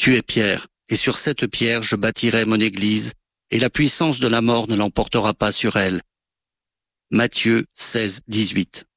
Tu es pierre, et sur cette pierre je bâtirai mon église, et la puissance de la mort ne l'emportera pas sur elle. Matthieu 16, 18.